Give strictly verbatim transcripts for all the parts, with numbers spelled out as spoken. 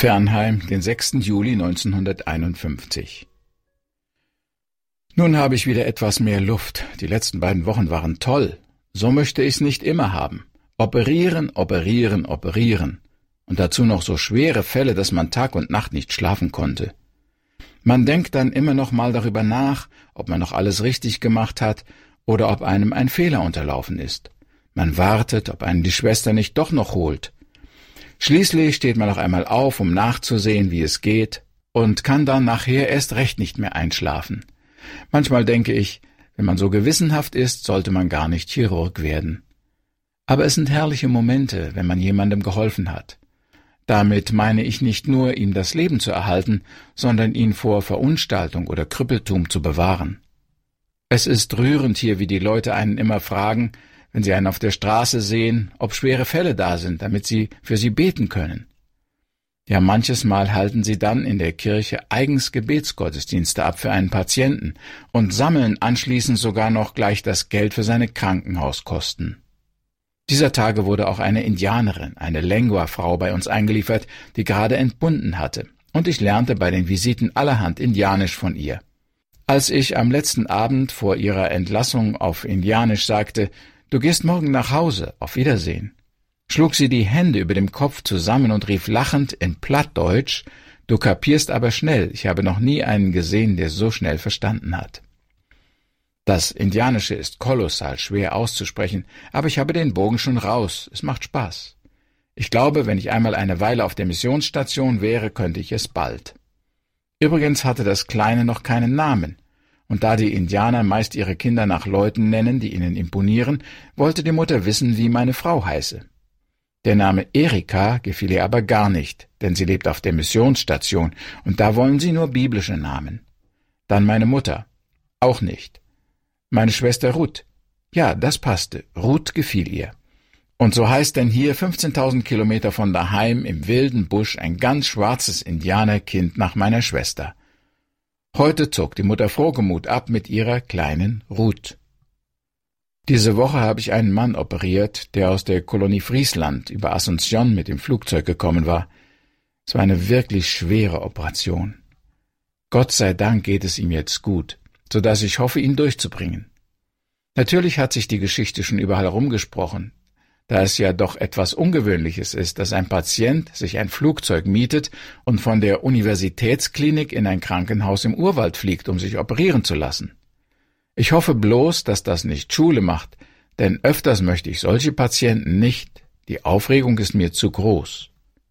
Pfernheim, den sechsten Juli neunzehnhunderteinundfünfzig. Nun habe ich wieder etwas mehr Luft. Die letzten beiden Wochen waren toll. So möchte ich's nicht immer haben. Operieren, operieren, operieren. Und dazu noch so schwere Fälle, dass man Tag und Nacht nicht schlafen konnte. Man denkt dann immer noch mal darüber nach, ob man noch alles richtig gemacht hat oder ob einem ein Fehler unterlaufen ist. Man wartet, ob einen die Schwester nicht doch noch holt. Schließlich steht man noch einmal auf, um nachzusehen, wie es geht, und kann dann nachher erst recht nicht mehr einschlafen. Manchmal denke ich, wenn man so gewissenhaft ist, sollte man gar nicht Chirurg werden. Aber es sind herrliche Momente, wenn man jemandem geholfen hat. Damit meine ich nicht nur, ihm das Leben zu erhalten, sondern ihn vor Verunstaltung oder Krüppeltum zu bewahren. Es ist rührend hier, wie die Leute einen immer fragen, wenn sie einen auf der Straße sehen, ob schwere Fälle da sind, damit sie für sie beten können. Ja, manches Mal halten sie dann in der Kirche eigens Gebetsgottesdienste ab für einen Patienten und sammeln anschließend sogar noch gleich das Geld für seine Krankenhauskosten. Dieser Tage wurde auch eine Indianerin, eine Lengua-Frau, bei uns eingeliefert, die gerade entbunden hatte, und ich lernte bei den Visiten allerhand Indianisch von ihr. Als ich am letzten Abend vor ihrer Entlassung auf Indianisch sagte, »Du gehst morgen nach Hause, auf Wiedersehen«, schlug sie die Hände über dem Kopf zusammen und rief lachend in Plattdeutsch, »Du kapierst aber schnell, ich habe noch nie einen gesehen, der so schnell verstanden hat.« Das Indianische ist kolossal schwer auszusprechen, aber ich habe den Bogen schon raus, es macht Spaß. Ich glaube, wenn ich einmal eine Weile auf der Missionsstation wäre, könnte ich es bald. Übrigens hatte das Kleine noch keinen Namen. Und da die Indianer meist ihre Kinder nach Leuten nennen, die ihnen imponieren, wollte die Mutter wissen, wie meine Frau heiße. Der Name Erika gefiel ihr aber gar nicht, denn sie lebt auf der Missionsstation, und da wollen sie nur biblische Namen. Dann meine Mutter. Auch nicht. Meine Schwester Ruth. Ja, das passte. Ruth gefiel ihr. Und so heißt denn hier fünfzehntausend Kilometer von daheim im wilden Busch ein ganz schwarzes Indianerkind nach meiner Schwester. Heute zog die Mutter frohgemut ab mit ihrer kleinen Ruth. Diese Woche habe ich einen Mann operiert, der aus der Kolonie Friesland über Asunción mit dem Flugzeug gekommen war. Es war eine wirklich schwere Operation. Gott sei Dank geht es ihm jetzt gut, so dass ich hoffe, ihn durchzubringen. Natürlich hat sich die Geschichte schon überall rumgesprochen, da es ja doch etwas Ungewöhnliches ist, dass ein Patient sich ein Flugzeug mietet und von der Universitätsklinik in ein Krankenhaus im Urwald fliegt, um sich operieren zu lassen. Ich hoffe bloß, dass das nicht Schule macht, denn öfters möchte ich solche Patienten nicht. Die Aufregung ist mir zu groß.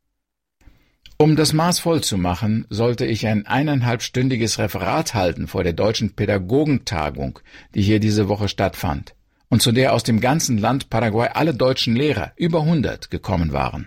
Um das Maß voll zu machen, sollte ich ein eineinhalbstündiges Referat halten vor der Deutschen Pädagogentagung, die hier diese Woche stattfand, und zu der aus dem ganzen Land Paraguay alle deutschen Lehrer, über hundert, gekommen waren.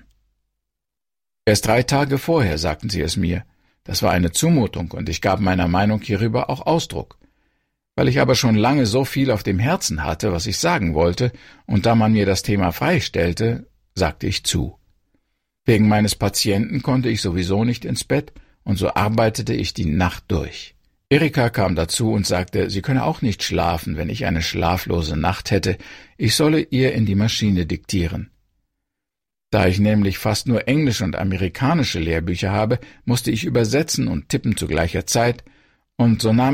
Erst drei Tage vorher sagten sie es mir. Das war eine Zumutung, und ich gab meiner Meinung hierüber auch Ausdruck. Weil ich aber schon lange so viel auf dem Herzen hatte, was ich sagen wollte, und da man mir das Thema freistellte, sagte ich zu. Wegen meines Patienten konnte ich sowieso nicht ins Bett, und so arbeitete ich die Nacht durch. Erika kam dazu und sagte, sie könne auch nicht schlafen, wenn ich eine schlaflose Nacht hätte, ich solle ihr in die Maschine diktieren. Da ich nämlich fast nur englische und amerikanische Lehrbücher habe, musste ich übersetzen und tippen zu gleicher Zeit, und so nahm